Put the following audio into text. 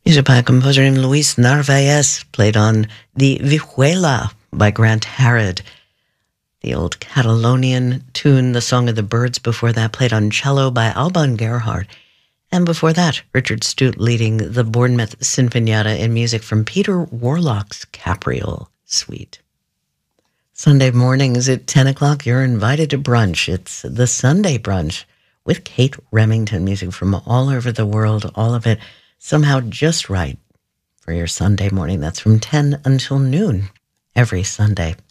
Music by a composer named Luis Narvaez, played on the Vihuela by Grant Harrod. The old Catalonian tune, The Song of the Birds, before that, played on cello by Alban Gerhard. And before that, Richard Stute leading the Bournemouth Sinfonietta in music from Peter Warlock's Capriole Suite. Sunday mornings at 10 o'clock, you're invited to brunch. It's the Sunday Brunch with Kate Remington, music from all over the world, all of it somehow just right for your Sunday morning. That's from 10 until noon every Sunday.